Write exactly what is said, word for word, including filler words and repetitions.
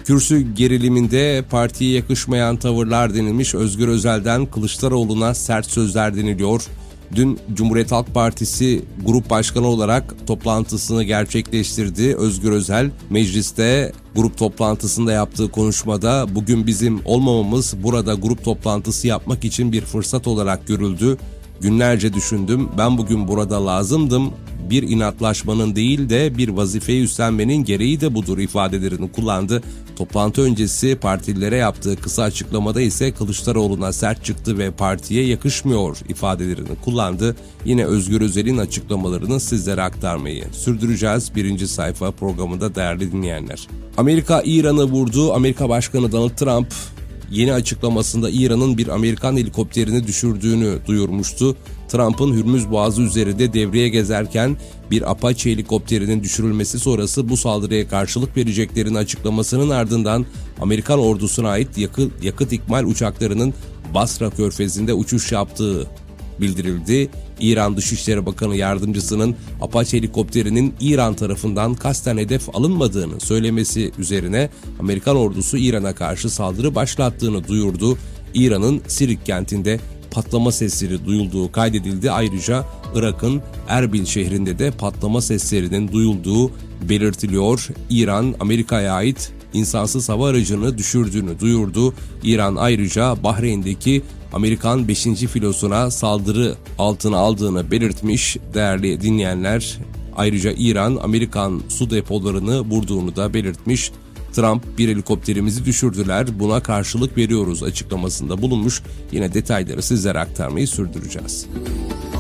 Kürsü geriliminde partiye yakışmayan tavırlar denilmiş. Özgür Özel'den Kılıçdaroğlu'na sert sözler deniliyor. Dün Cumhuriyet Halk Partisi Grup Başkanı olarak toplantısını gerçekleştirdi. Özgür Özel mecliste grup toplantısında yaptığı konuşmada bugün bizim olmamamız burada grup toplantısı yapmak için bir fırsat olarak görüldü. Günlerce düşündüm, ben bugün burada lazımdım. Bir inatlaşmanın değil de bir vazifeyi üstlenmenin gereği de budur ifadelerini kullandı. Toplantı öncesi partililere yaptığı kısa açıklamada ise Kılıçdaroğlu'na sert çıktı ve partiye yakışmıyor ifadelerini kullandı. Yine Özgür Özel'in açıklamalarını sizlere aktarmayı sürdüreceğiz birinci sayfa programında değerli dinleyenler. Amerika İran'ı vurdu. Amerika Başkanı Donald Trump yeni açıklamasında İran'ın bir Amerikan helikopterini düşürdüğünü duyurmuştu. Trump'ın Hürmüz Boğazı üzerinde devreye gezerken bir Apache helikopterinin düşürülmesi sonrası bu saldırıya karşılık vereceklerini açıklamasının ardından Amerikan ordusuna ait yakıt, yakıt ikmal uçaklarının Basra Körfezi'nde uçuş yaptığı bildirildi. İran Dışişleri Bakanı Yardımcısının Apache helikopterinin İran tarafından kasten hedef alınmadığını söylemesi üzerine Amerikan ordusu İran'a karşı saldırı başlattığını duyurdu. İran'ın Sirik kentinde patlama sesleri duyulduğu kaydedildi. Ayrıca Irak'ın Erbil şehrinde de patlama seslerinin duyulduğu belirtiliyor. İran, Amerika'ya ait insansız hava aracını düşürdüğünü duyurdu. İran ayrıca Bahreyn'deki Amerikan beşinci filosuna saldırı altına aldığını belirtmiş değerli dinleyenler. Ayrıca İran, Amerikan su depolarını vurduğunu da belirtmiş. Trump bir helikopterimizi düşürdüler, buna karşılık veriyoruz açıklamasında bulunmuş. Yine detayları sizlere aktarmayı sürdüreceğiz.